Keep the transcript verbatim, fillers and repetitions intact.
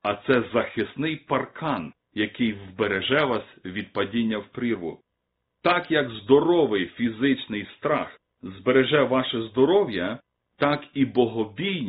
а це захисний паркан, який вбереже вас від падіння в прірву. Так як здоровий фізичний страх збереже ваше здоров'я, так і богобійність